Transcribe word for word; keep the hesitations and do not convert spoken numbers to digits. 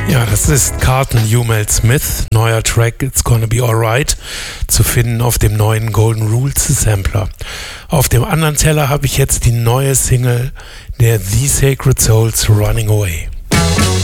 Ja, das ist Carlton Umel Smith, neuer Track It's Gonna Be Alright, zu finden auf dem neuen Golden Rules Sampler. Auf dem anderen Teller habe ich jetzt die neue Single der The Sacred Souls Running Away.